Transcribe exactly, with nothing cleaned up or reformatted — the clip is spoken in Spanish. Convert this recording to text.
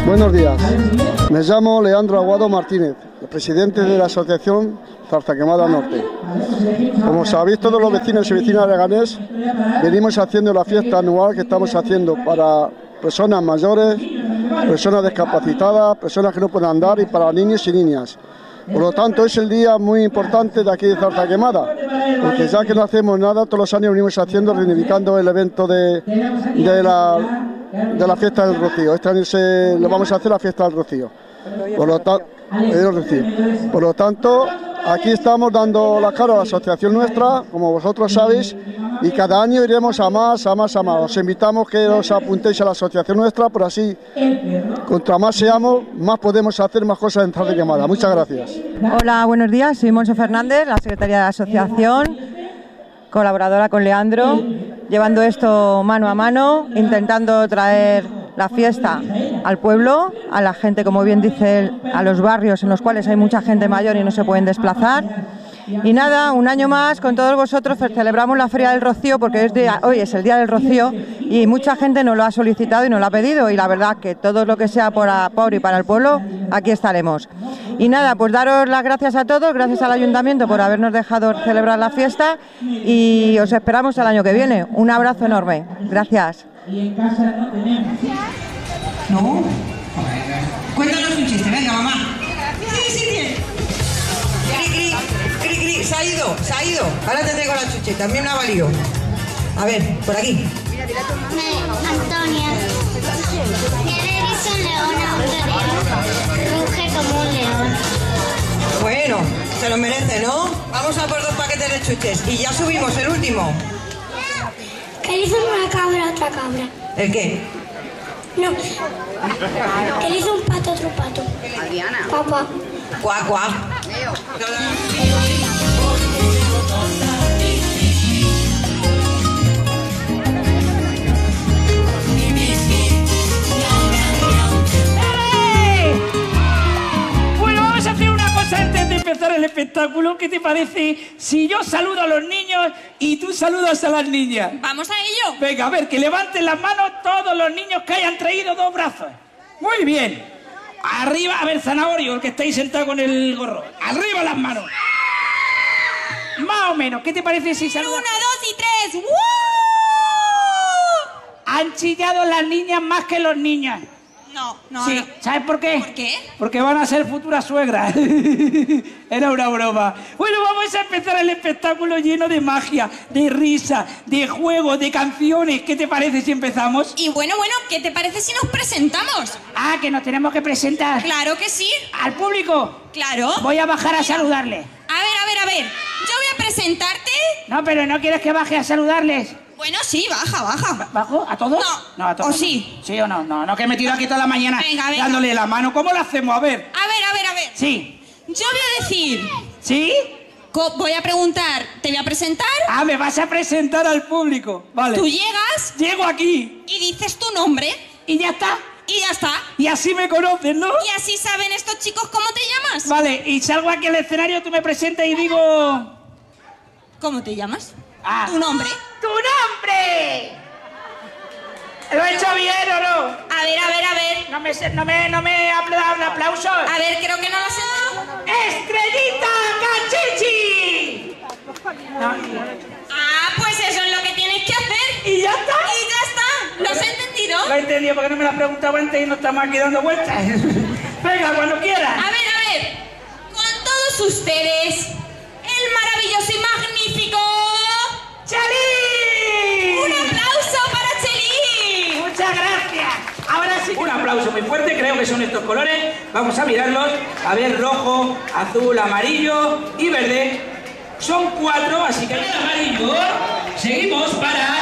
Buenos días, me llamo Leandro Aguado Martínez, el presidente de la asociación Zarzaquemada Norte. Como sabéis todos los vecinos y vecinas de Leganés, venimos haciendo la fiesta anual que estamos haciendo para personas mayores, personas discapacitadas, personas que no pueden andar y para niños y niñas. Por lo tanto, es el día muy importante de aquí de Zarzaquemada, porque ya que no hacemos nada, todos los años venimos haciendo, reivindicando el evento de, de, la, de la fiesta del Rocío. Este año se, lo vamos a hacer la fiesta del Rocío. Por lo, ta, Por lo tanto, aquí estamos dando la cara a la asociación nuestra, como vosotros sabéis, y cada año iremos a más, a más, a más. Os invitamos que os apuntéis a la asociación nuestra, por así, contra más seamos, más podemos hacer más cosas en Zarzaquemada. Muchas gracias. Hola, buenos días. Soy Monse Fernández, la secretaria de la asociación, colaboradora con Leandro, llevando esto mano a mano, intentando traer la fiesta al pueblo, a la gente, como bien dice él, a los barrios en los cuales hay mucha gente mayor y no se pueden desplazar. Y nada, un año más con todos vosotros celebramos la Feria del Rocío, porque es día, hoy es el Día del Rocío y mucha gente nos lo ha solicitado y nos lo ha pedido, y la verdad que todo lo que sea por, a, por y para el pueblo, aquí estaremos. Y nada, pues daros las gracias a todos, gracias al Ayuntamiento por habernos dejado celebrar la fiesta, y os esperamos el año que viene. Un abrazo enorme. Gracias. Y en casa no tenemos. ¿No? Cuéntanos un chiste, venga, mamá. Sí, sí, bien. Cri, cri, cri, cri. Se ha ido, se ha ido. Ahora te traigo la chucheta, también me ha valido. A ver, por aquí. Antonia. Tiene visto un león a un león. Ruge como un león. Bueno, se lo merece, ¿no? Vamos a por dos paquetes de chuches. Y ya subimos el último. ¿Qué le hizo una cabra a otra cabra? ¿El qué? No. ¿Qué le hizo un pato a otro pato? Adriana. Papá. Cuá, cuá. Bueno, vamos a hacer una cosa antes de empezar el espectáculo. ¿Qué te parece si yo saludo a los niños y tú saludas a las niñas? ¡Vamos a ello! Venga, a ver, que levanten las manos todos los niños que hayan traído dos brazos. Muy bien. Arriba, a ver, Zanahorio, el que estáis sentado con el gorro. Arriba las manos. Más o menos, ¿qué te parece si saludas? Una, dos y tres. ¡Woo! Han chillado las niñas más que los niños. No, no, Sí, no. ¿sabes por qué? ¿Por qué? Porque van a ser futuras suegras. Era una broma. Bueno, vamos a empezar el espectáculo lleno de magia, de risa, de juego, de canciones. ¿Qué te parece si empezamos? Y bueno, bueno, ¿qué te parece si nos presentamos? Ah, que nos tenemos que presentar. Claro que sí. Al público. Claro. Voy a bajar a saludarle. A ver, a ver, a ver. Yo voy a presentarte. No, pero ¿no quieres que baje a saludarles? Bueno, sí, baja, baja. ¿Bajo? ¿A todos? No. No, a todos. ¿O sí? ¿Sí o no? No, no, que he metido aquí toda la mañana Venga, venga. dándole la mano. ¿Cómo lo hacemos? A ver. A ver, a ver, a ver. Sí. Yo voy a decir... ¿Sí? co- Voy a preguntar, te voy a presentar. Ah, me vas a presentar al público. Vale. Tú llegas Llego aquí y dices tu nombre y ya está. y ya está. Y así me conocen, ¿no? Y así saben estos chicos cómo te llamas. Vale, y salgo aquí al escenario, tú me presentas y digo... ¿Cómo te llamas? Ah. Tu nombre. ¡Tu nombre! ¿Lo he hecho bien o no? A ver, a ver, a ver. No me, sé- no me, no me ha dado un aplauso. A ver, creo que no lo sé. ¡Estrellita Cachichi! No, Ah, pues eso es lo que tienes que hacer. ¿y ya está? Y ya está. ¿Lo has entendido? Lo he entendido porque no me lo has preguntado antes y no estamos aquí dando vueltas. Venga, cuando A quieras. ver, a ver. Con todos ustedes, el maravilloso y magnífico... ¡Chalí! ¡Un aplauso para Chelí! Muchas gracias. Ahora sí. Un aplauso muy fuerte, creo que son estos colores. Vamos a mirarlos. A ver, rojo, azul, amarillo y verde. Son cuatro, así que hay amarillo. Seguimos para